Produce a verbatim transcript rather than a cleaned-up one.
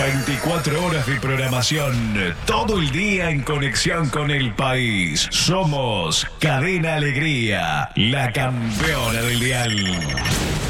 veinticuatro horas de programación, todo el día en conexión con el país. Somos Cadena Alegría, la campeona del dial.